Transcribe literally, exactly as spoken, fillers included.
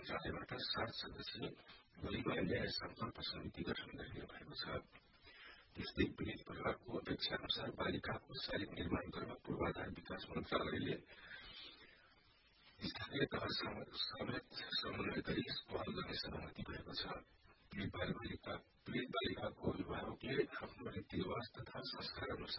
मन्त्रालयबाट सात सदस्यीय वैवाहिक न्याय संकल्प समिति गठन गरिने भएको छ। त्यस्तै पीड़ित परिवारको अपेक्षा अनुसार बालिकाको शारीरिक निर्माण गर्न पूर्वाधार विकास मन्त्रालयले स्थानीय तह समेत समन्वय गरी पहल गर्ने सहमति भएको छ। पीड़ित बालिका पीड़ित बालिकाको अभिभावकले आफ्नो रीति रिवाज तथा संस्कार अनुसार